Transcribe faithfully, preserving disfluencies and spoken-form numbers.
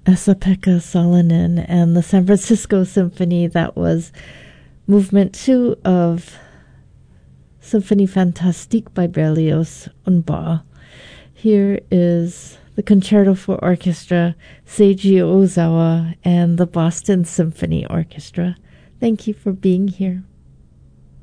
Esa-Pekka Salonen and the San Francisco Symphony. That was Movement two of Symphonie Fantastique by Berlioz und Bach. Here is the Concerto for Orchestra, Seiji Ozawa, and the Boston Symphony Orchestra. Thank you for being here.